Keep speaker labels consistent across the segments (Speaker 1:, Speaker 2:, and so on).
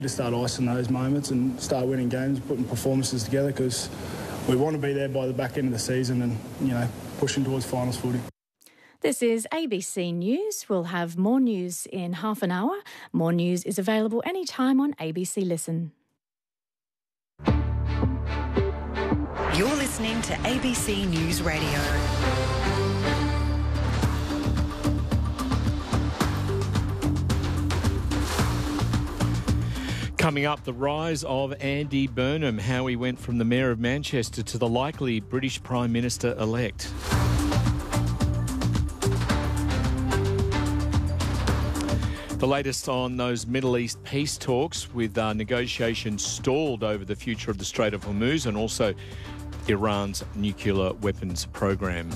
Speaker 1: To start icing those moments and start winning games, putting performances together, because we want to be there by the back end of the season and, pushing towards finals footy.
Speaker 2: This is ABC News. We'll have more news in half an hour. More news is available anytime on ABC Listen.
Speaker 3: You're listening to ABC News Radio.
Speaker 4: Coming up, the rise of Andy Burnham, how he went from the Mayor of Manchester to the likely British Prime Minister-elect. The latest on those Middle East peace talks with negotiations stalled over the future of the Strait of Hormuz and also Iran's nuclear weapons program.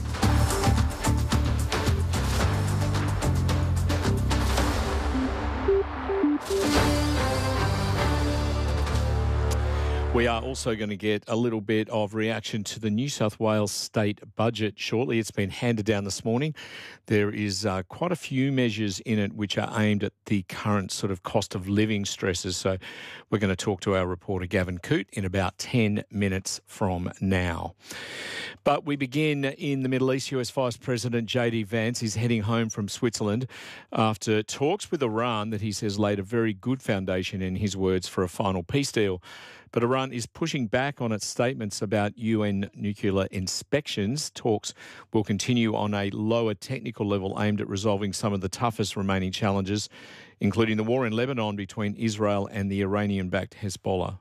Speaker 4: We are also going to get a little bit of reaction to the New South Wales state budget shortly. It's been handed down this morning. There is quite a few measures in it which are aimed at the current sort of cost of living stresses. So we're going to talk to our reporter Gavin Coote in about 10 minutes from now. But we begin in the Middle East. US Vice President J.D. Vance is heading home from Switzerland after talks with Iran that he says laid a very good foundation, in his words, for a final peace deal. But Iran is pushing back on its statements about UN nuclear inspections. Talks will continue on a lower technical level aimed at resolving some of the toughest remaining challenges, including the war in Lebanon between Israel and the Iranian-backed Hezbollah.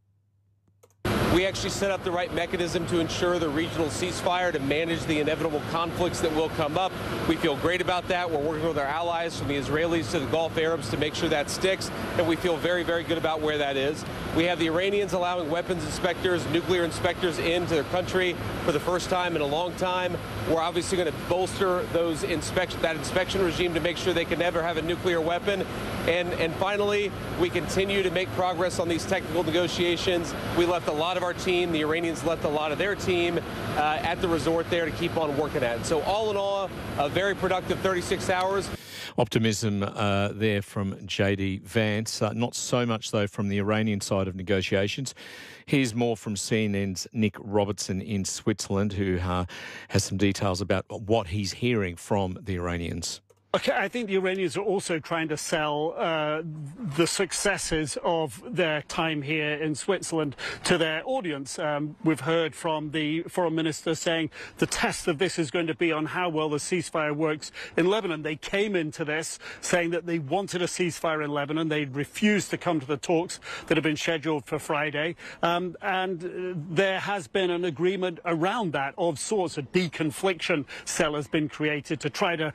Speaker 5: We actually set up the right mechanism to ensure the regional ceasefire, to manage the inevitable conflicts that will come up. We feel great about that. We're working with our allies, from the Israelis to the Gulf Arabs, to make sure that sticks, and we feel very, very good about where that is. We have the Iranians allowing weapons inspectors, nuclear inspectors into their country for the first time in a long time. We're obviously going to bolster that inspection regime to make sure they can never have a nuclear weapon. And finally, we continue to make progress on these technical negotiations. We left a lot of our team, the Iranians left a lot of their team at the resort there to keep on working at it. So all in all, a very productive 36 hours.
Speaker 4: Optimism there from J.D. Vance. Not so much, though, from the Iranian side of negotiations. Here's more from CNN's Nick Robertson in Switzerland, who has some details about what he's hearing from the Iranians.
Speaker 6: Okay, I think the Iranians are also trying to sell the successes of their time here in Switzerland to their audience. We've heard from the foreign minister saying the test of this is going to be on how well the ceasefire works in Lebanon. They came into this saying that they wanted a ceasefire in Lebanon. They refused to come to the talks that have been scheduled for Friday. And there has been an agreement around that of sorts. A deconfliction cell has been created to try to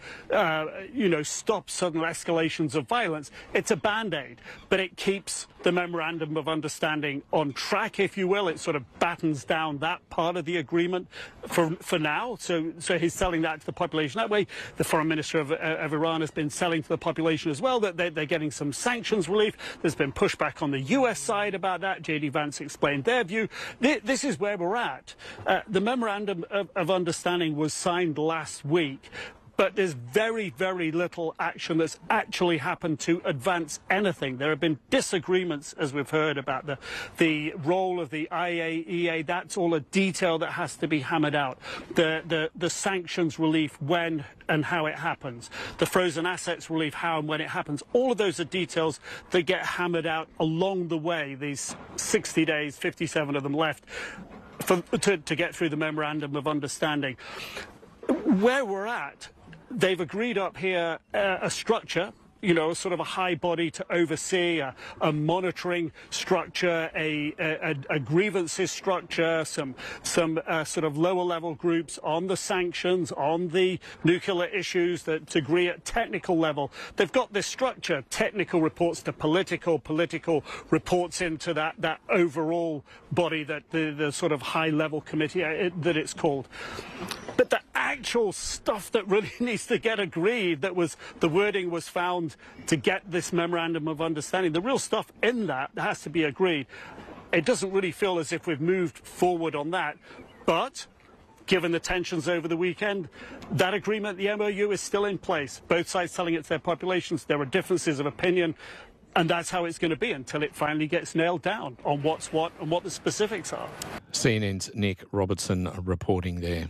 Speaker 6: stop sudden escalations of violence. It's a Band-Aid, but it keeps the Memorandum of Understanding on track, if you will. It sort of battens down that part of the agreement for now. So he's selling that to the population. That way, the foreign minister of Iran has been selling to the population as well that they're getting some sanctions relief. There's been pushback on the US side about that. J.D. Vance explained their view. This is where we're at. The Memorandum of Understanding was signed last week. But there's very, very little action that's actually happened to advance anything. There have been disagreements, as we've heard, about the role of the IAEA. That's all a detail that has to be hammered out. The sanctions relief, when and how it happens. The frozen assets relief, how and when it happens. All of those are details that get hammered out along the way. These 60 days, 57 of them left, to get through the Memorandum of Understanding. Where we're at, they've agreed up here a structure, sort of a high body to oversee, a monitoring structure, a grievances structure, some sort of lower level groups on the sanctions, on the nuclear issues that agree at technical level. They've got this structure, technical reports to political reports into that overall body, that the sort of high level committee that it's called. But the actual stuff that really needs to get agreed, the wording was found to get this Memorandum of Understanding, the real stuff in that has to be agreed. It doesn't really feel as if we've moved forward on that. But given the tensions over the weekend, that agreement, the MOU, is still in place. Both sides telling it to their populations. There are differences of opinion And that's how it's going to be until it finally gets nailed down on what's what and what the specifics are.
Speaker 4: CNN's Nick Robertson reporting there.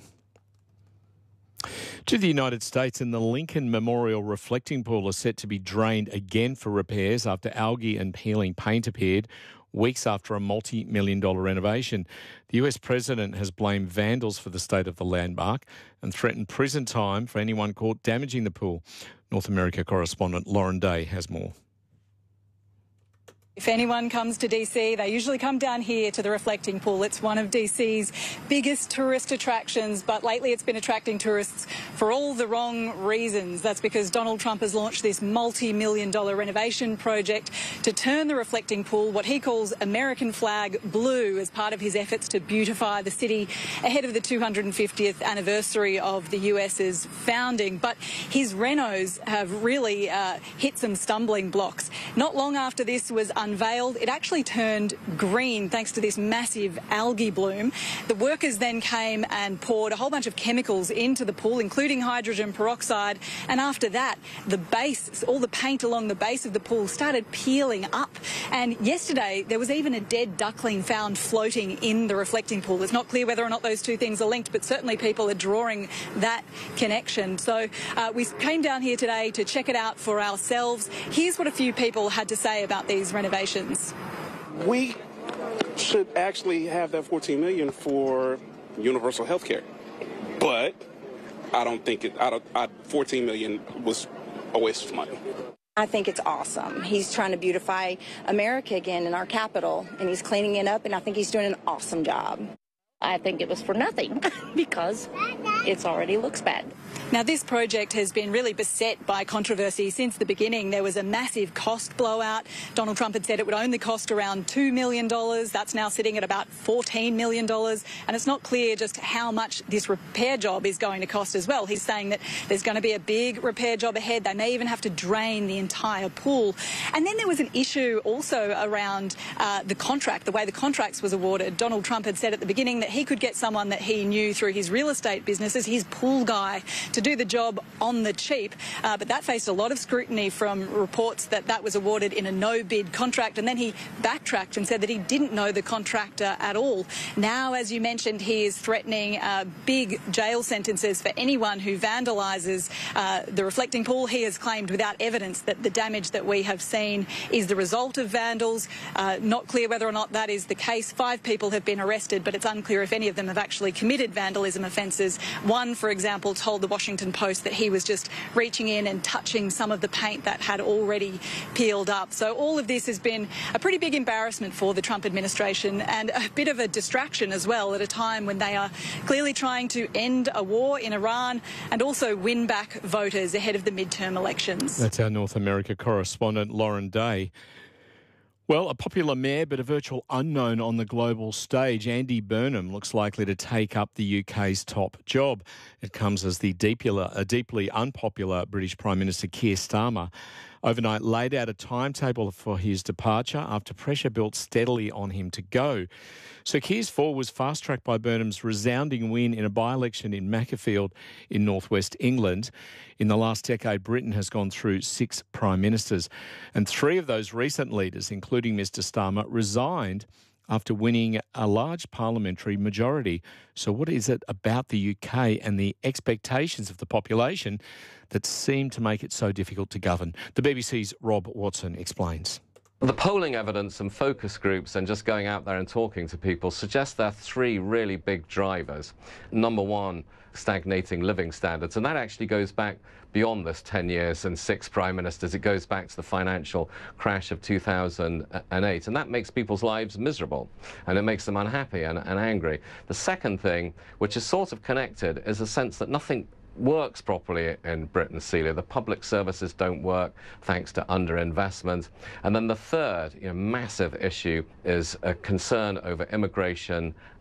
Speaker 4: To the United States, and the Lincoln Memorial Reflecting Pool is set to be drained again for repairs after algae and peeling paint appeared weeks after a multi-million-dollar renovation. The US President has blamed vandals for the state of the landmark and threatened prison time for anyone caught damaging the pool. North America correspondent Lauren Day has more.
Speaker 7: If anyone comes to DC, they usually come down here to the Reflecting Pool. It's one of DC's biggest tourist attractions, but lately it's been attracting tourists for all the wrong reasons. That's because Donald Trump has launched this multi-million-dollar renovation project to turn the Reflecting Pool, what he calls American flag blue, as part of his efforts to beautify the city ahead of the 250th anniversary of the US's founding. But his renos have really hit some stumbling blocks. Not long after this was unveiled, it actually turned green thanks to this massive algae bloom. The workers then came and poured a whole bunch of chemicals into the pool, including hydrogen peroxide, and after that, the base, all the paint along the base of the pool started peeling up. And yesterday, there was even a dead duckling found floating in the Reflecting Pool. It's not clear whether or not those two things are linked, but certainly people are drawing that connection. So we came down here today to check it out for ourselves. Here's what a few people had to say about these renovations.
Speaker 8: We should actually have that $14 million for universal health care, but I don't think $14 million was a waste of money.
Speaker 9: I think it's awesome. He's trying to beautify America again in our capital, and he's cleaning it up, and I think he's doing an awesome job.
Speaker 10: I think it was for nothing because it already looks bad.
Speaker 7: Now, this project has been really beset by controversy since the beginning. There was a massive cost blowout. Donald Trump had said it would only cost around $2 million. That's now sitting at about $14 million. And it's not clear just how much this repair job is going to cost as well. He's saying that there's going to be a big repair job ahead. They may even have to drain the entire pool. And then there was an issue also around the contract, the way the contracts was awarded. Donald Trump had said at the beginning that he could get someone that he knew through his real estate businesses, his pool guy, to do the job on the cheap, but that faced a lot of scrutiny from reports that that was awarded in a no-bid contract, and then he backtracked and said that he didn't know the contractor at all. Now, as you mentioned, he is threatening big jail sentences for anyone who vandalises the Reflecting Pool. He has claimed without evidence that the damage that we have seen is the result of vandals. Not clear whether or not that is the case. 5 people have been arrested, but it's unclear if any of them have actually committed vandalism offences. One, for example, told the Washington Post that he was just reaching in and touching some of the paint that had already peeled up. So all of this has been a pretty big embarrassment for the Trump administration and a bit of a distraction as well at a time when they are clearly trying to end a war in Iran and also win back voters ahead of the midterm elections.
Speaker 4: That's our North America correspondent, Lauren Day. Well, a popular mayor but a virtual unknown on the global stage, Andy Burnham, looks likely to take up the UK's top job. It comes as the deeply unpopular British Prime Minister Keir Starmer overnight laid out a timetable for his departure after pressure built steadily on him to go. So Keir's fall was fast-tracked by Burnham's resounding win in a by-election in Macclesfield in northwest England. In the last decade, Britain has gone through 6 prime ministers, and 3 of those recent leaders, including Mr Starmer, resigned after winning a large parliamentary majority. So what is it about the UK and the expectations of the population that seem to make it so difficult to govern? The BBC's Rob Watson explains.
Speaker 11: The polling evidence and focus groups and just going out there and talking to people suggests there are 3 really big drivers. Number 1, stagnating living standards, and that actually goes back beyond this 10 years and 6 prime ministers. It goes back to the financial crash of 2008, and that makes people's lives miserable, and it makes them unhappy and angry. The second thing, which is sort of connected, is a sense that nothing works properly in Britain, Celia. The public services don't work thanks to underinvestment. And then the third massive issue is a concern over immigration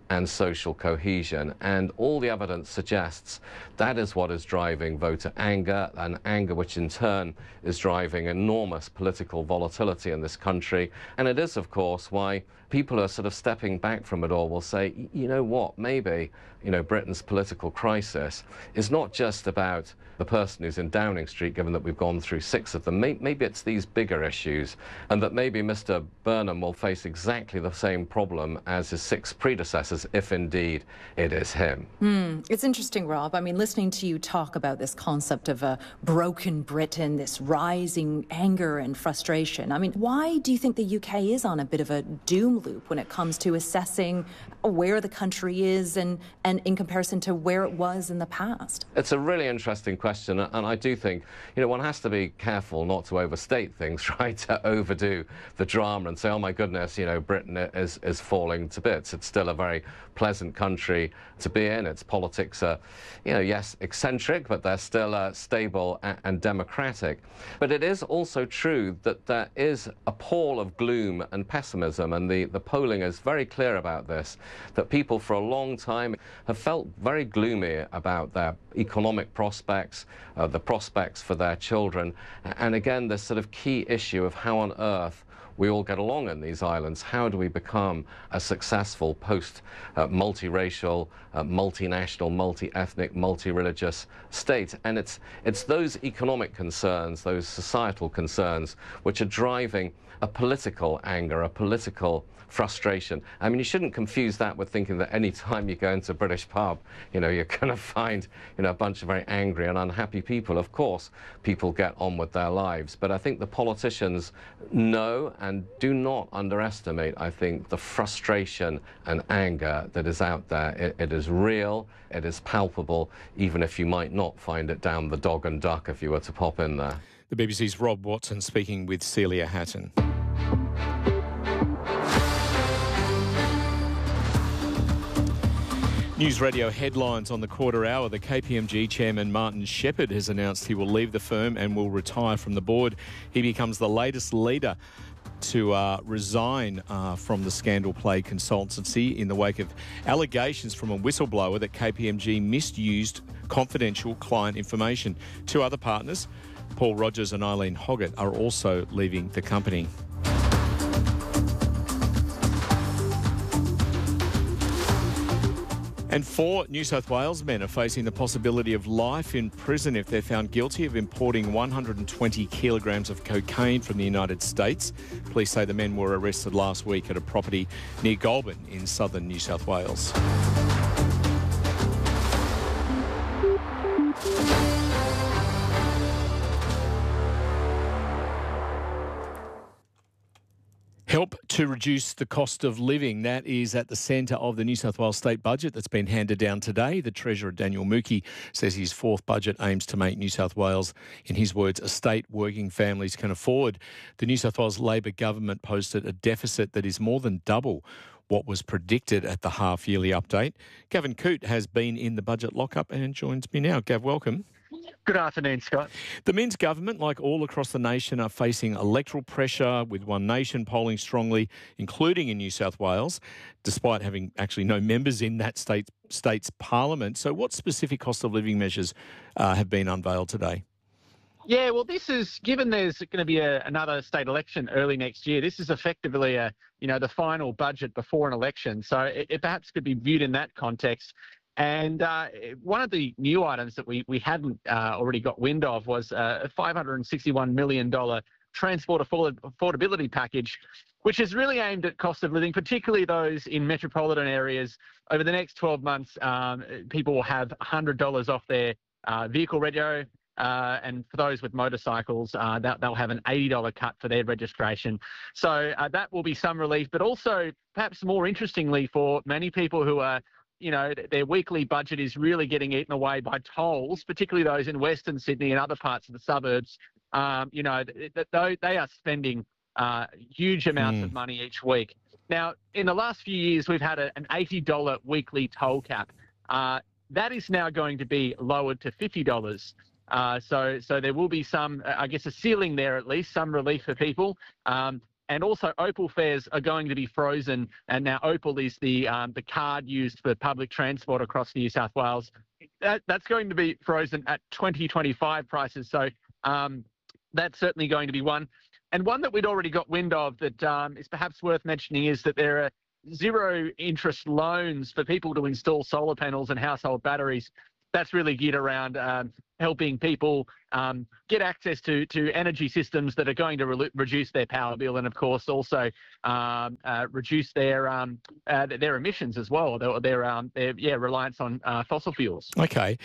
Speaker 11: and social cohesion. And all the evidence suggests that is what is driving voter anger, and anger which in turn is driving enormous political volatility in this country. And it is, of course, why people are sort of stepping back from it all will say, you know what, maybe, Britain's political crisis is not just about the person who's in Downing Street, given that we've gone through 6 of them. Maybe it's these bigger issues, and that maybe Mr. Burnham will face exactly the same problem as his 6 predecessors, if indeed it is him.
Speaker 12: It's interesting, Rob. I mean, listening to you talk about this concept of a broken Britain, this rising anger and frustration. I mean, why do you think the UK is on a bit of a doom loop when it comes to assessing where the country is and in comparison to where it was in the past?
Speaker 11: It's a really interesting question, and I do think, one has to be careful not to overstate things, right? To overdo the drama and say, oh my goodness, Britain is falling to bits. It's still a very pleasant country to be in. Its politics are, yes, eccentric, but they're still stable and democratic. But it is also true that there is a pall of gloom and pessimism, and the polling is very clear about this, that people for a long time have felt very gloomy about their economic prospects, the prospects for their children, and again, this sort of key issue of how on earth we all get along in these islands. How do we become a successful post-multiracial, multinational, multi-ethnic, multi-religious state? And it's those economic concerns, those societal concerns, which are driving a political anger, a political frustration. I mean, you shouldn't confuse that with thinking that any time you go into a British pub, you're going to find, a bunch of very angry and unhappy people. Of course, people get on with their lives. But I think the politicians know and do not underestimate, I think, the frustration and anger that is out there. It is real, it is palpable, even if you might not find it down the Dog and Duck if you were to pop in there.
Speaker 4: The BBC's Rob Watson speaking with Celia Hatton. News Radio headlines on the quarter hour. The KPMG chairman Martin Shepherd has announced he will leave the firm and will retire from the board. He becomes the latest leader to resign from the scandal-plagued consultancy in the wake of allegations from a whistleblower that KPMG misused confidential client information. 2 other partners, Paul Rogers and Eileen Hoggett, are also leaving the company. And 4 New South Wales men are facing the possibility of life in prison if they're found guilty of importing 120 kilograms of cocaine from the United States. Police say the men were arrested last week at a property near Goulburn in southern New South Wales. Help to reduce the cost of living. That is at the centre of the New South Wales state budget that's been handed down today. The Treasurer, Daniel Mookhey, says his 4th budget aims to make New South Wales, in his words, a state working families can afford. The New South Wales Labor government posted a deficit that is more than double what was predicted at the half-yearly update. Gavin Coote has been in the budget lockup and joins me now. Gav, welcome.
Speaker 13: Good afternoon, Scott.
Speaker 4: The Men's government, like all across the nation, are facing electoral pressure, with One Nation polling strongly, including in New South Wales, despite having actually no members in that state's parliament. So what specific cost of living measures have been unveiled today?
Speaker 13: Yeah, well, this is, given there's going to be another state election early next year, this is effectively the final budget before an election. So it perhaps could be viewed in that context. And one of the new items that we hadn't already got wind of was a $561 million transport affordability package, which is really aimed at cost of living, particularly those in metropolitan areas. Over the next 12 months, people will have $100 off their vehicle rego. And for those with motorcycles, they'll have an $80 cut for their registration. So that will be some relief, but also perhaps more interestingly for many people who are, their weekly budget is really getting eaten away by tolls, particularly those in Western Sydney and other parts of the suburbs. They are spending huge amounts of money each week. Now, in the last few years, we've had an $80 weekly toll cap. That is now going to be lowered to $50. So there will be some, I guess, a ceiling there at least, some relief for people. And also Opal fares are going to be frozen. And now Opal is the card used for public transport across New South Wales. That's going to be frozen at 2025 prices. So that's certainly going to be one. And one that we'd already got wind of that is perhaps worth mentioning is that there are zero interest loans for people to install solar panels and household batteries. That's really geared around helping people get access to energy systems that are going to reduce their power bill and, of course, also reduce their emissions as well, their reliance on fossil fuels.
Speaker 4: Okay,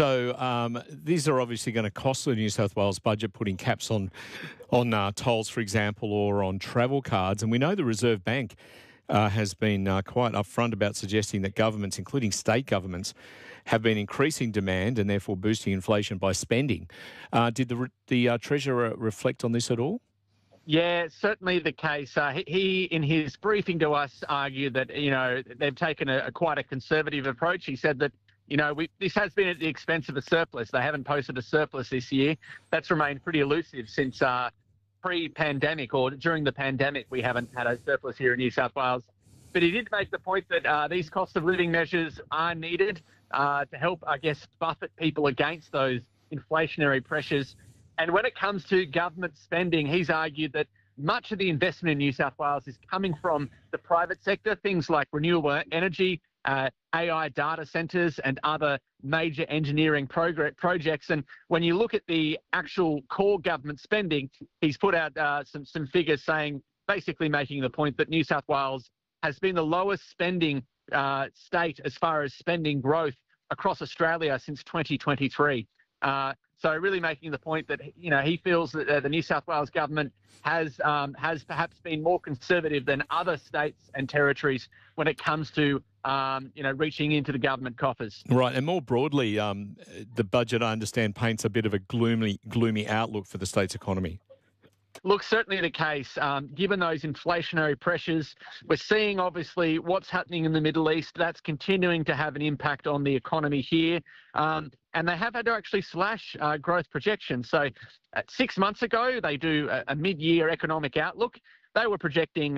Speaker 4: so these are obviously going to cost the New South Wales budget, putting caps on tolls, for example, or on travel cards. And we know the Reserve Bank has been quite upfront about suggesting that governments, including state governments, have been increasing demand and therefore boosting inflation by spending. Did the Treasurer reflect on this at all?
Speaker 13: Yeah, certainly the case. He, in his briefing to us, argued that, they've taken quite a conservative approach. He said that, this has been at the expense of a surplus. They haven't posted a surplus this year. That's remained pretty elusive since pre-pandemic, or during the pandemic, we haven't had a surplus here in New South Wales. But he did make the point that these cost of living measures are needed to help, I guess, buffet people against those inflationary pressures. And when it comes to government spending, he's argued that much of the investment in New South Wales is coming from the private sector, things like renewable energy, AI data centres and other major engineering projects. And when you look at the actual core government spending, he's put out some figures basically making the point that New South Wales has been the lowest spending state as far as spending growth across Australia since 2023. So really making the point that, he feels that the New South Wales government has perhaps been more conservative than other states and territories when it comes to, reaching into the government coffers.
Speaker 4: Right. And more broadly, the budget, I understand, paints a bit of a gloomy outlook for the state's economy.
Speaker 13: Look, certainly the case. Given those inflationary pressures, we're seeing obviously what's happening in the Middle East. That's continuing to have an impact on the economy here. And they have had to actually slash growth projections. So 6 months ago, they do a mid-year economic outlook. They were projecting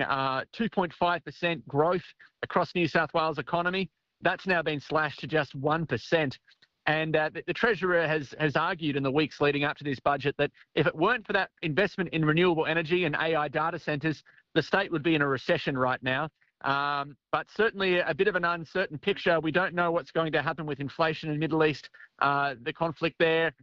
Speaker 13: 2.5% growth across New South Wales economy. That's now been slashed to just 1%. And the Treasurer has argued in the weeks leading up to this budget that if it weren't for that investment in renewable energy and AI data centres, the state would be in a recession right now. But certainly a bit of an uncertain picture. We don't know what's going to happen with inflation in the Middle East, the conflict there.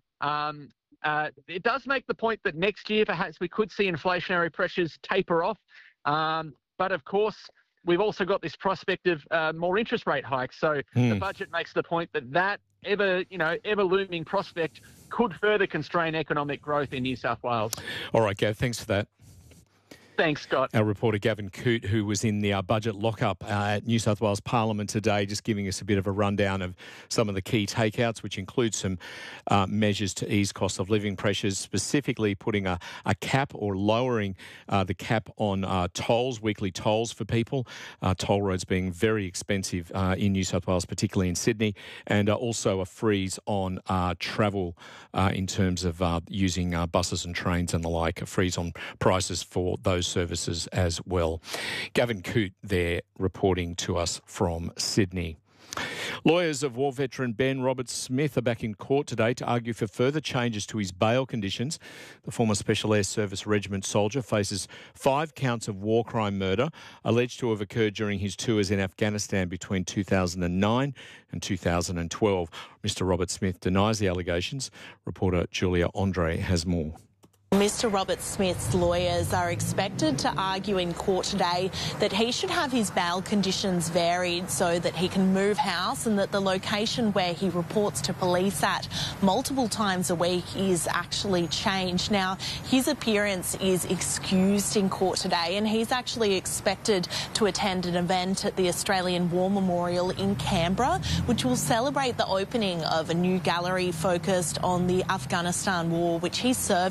Speaker 13: It does make the point that next year perhaps we could see inflationary pressures taper off. But of course, we've also got this prospect of more interest rate hikes. So the budget makes the point that ever looming prospect could further constrain economic growth in New South Wales.
Speaker 4: All right, Gav, thanks for that.
Speaker 13: Thanks, Scott.
Speaker 4: Our reporter Gavin Coote, who was in the budget lockup at New South Wales Parliament today, just giving us a bit of a rundown of some of the key takeouts, which include some measures to ease cost of living pressures, specifically putting a cap or lowering the cap on tolls, weekly tolls for people, toll roads being very expensive in New South Wales, particularly in Sydney, and also a freeze on travel in terms of using buses and trains and the like, a freeze on prices for those services as well. Gavin Coote there reporting to us from Sydney. Lawyers of war veteran Ben Roberts-Smith are back in court today to argue for further changes to his bail conditions. The former Special Air Service Regiment soldier faces 5 counts of war crime murder alleged to have occurred during his tours in Afghanistan between 2009 and 2012. Mr. Roberts-Smith denies the allegations. Reporter Julia Andre has more.
Speaker 14: Mr. Roberts-Smith's lawyers are expected to argue in court today that he should have his bail conditions varied so that he can move house and that the location where he reports to police at multiple times a week is actually changed. Now, his appearance is excused in court today and he's actually expected to attend an event at the Australian War Memorial in Canberra, which will celebrate the opening of a new gallery focused on the Afghanistan war, which he served in.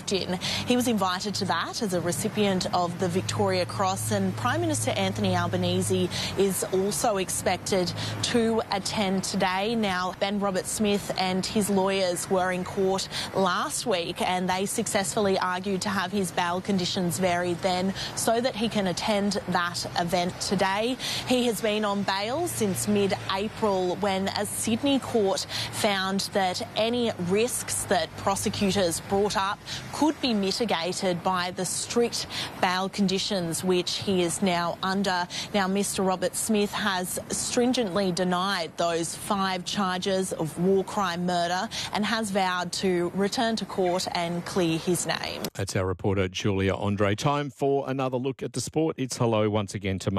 Speaker 14: He was invited to that as a recipient of the Victoria Cross, and Prime Minister Anthony Albanese is also expected to attend today. Now, Ben Roberts-Smith and his lawyers were in court last week, and they successfully argued to have his bail conditions varied then so that he can attend that event today. He has been on bail since mid-April when a Sydney court found that any risks that prosecutors brought up could be mitigated by the strict bail conditions which he is now under. Now, Mr Roberts-Smith has stringently denied those 5 charges of war crime murder and has vowed to return to court and clear his name.
Speaker 4: That's our reporter Julia Andre. Time for another look at the sport. It's hello once again to